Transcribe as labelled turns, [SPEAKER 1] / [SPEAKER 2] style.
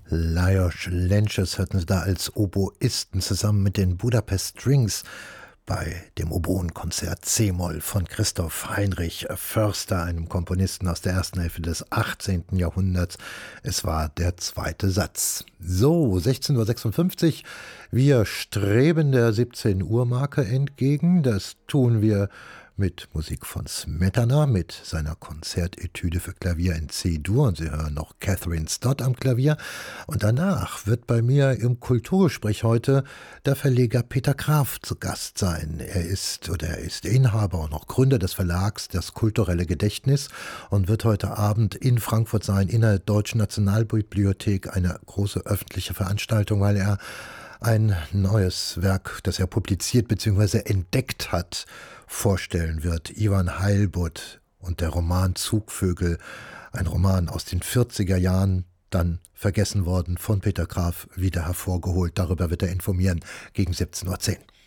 [SPEAKER 1] Lajos Lenches hörten Sie da als Oboisten zusammen mit den Budapest Strings bei dem Oboenkonzert C-Moll von Christoph Heinrich Förster, einem Komponisten aus der ersten Hälfte des 18. Jahrhunderts. Es war der zweite Satz. So, 16:56 Uhr. Wir streben der 17-Uhr-Marke entgegen. Das tun wir mit Musik von Smetana, mit seiner Konzertetüde für Klavier in C-Dur. Und Sie hören noch Catherine Stott am Klavier. Und danach wird bei mir im Kulturgespräch heute der Verleger Peter Graf zu Gast sein. Er ist Inhaber und auch Gründer des Verlags Das Kulturelle Gedächtnis und wird heute Abend in Frankfurt sein, in der Deutschen Nationalbibliothek, eine große öffentliche Veranstaltung, weil er ein neues Werk, das er publiziert bzw. entdeckt hat, vorstellen wird. Ivan Heilbutt und der Roman Zugvögel, ein Roman aus den 40er Jahren, dann vergessen worden, von Peter Graf wieder hervorgeholt. Darüber wird er informieren gegen 17:10 Uhr.